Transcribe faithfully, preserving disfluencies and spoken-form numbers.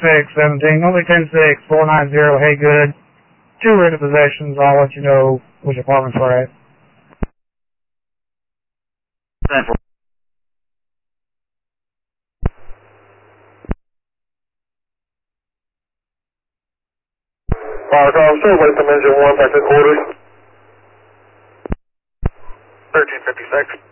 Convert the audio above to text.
six seventeen, only ten six, four nine zero, hey good. Two written possessions, I'll let you know which apartments we're at. ten four. Fire call, still wait to mention one, back to quarters. thirteen fifty-six.